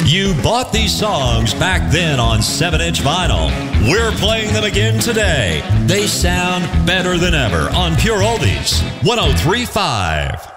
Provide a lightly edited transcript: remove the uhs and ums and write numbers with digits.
You bought these songs back then on 7-inch vinyl. We're playing them again today. They sound better than ever on Pure Oldies 103.5.